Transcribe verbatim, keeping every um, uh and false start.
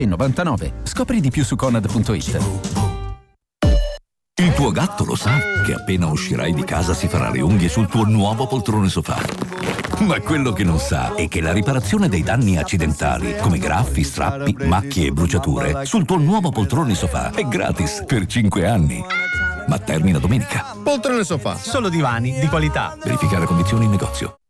e novantanove. Scopri di più su conad punto it. Il tuo gatto lo sa che appena uscirai di casa si farà le unghie sul tuo nuovo poltrone sofà. Ma quello che non sa è che la riparazione dei danni accidentali, come graffi, strappi, macchie e bruciature, sul tuo nuovo poltrone sofà è gratis per cinque anni. Ma termina domenica. Poltrone sofà. Solo divani di qualità. Verificare condizioni in negozio.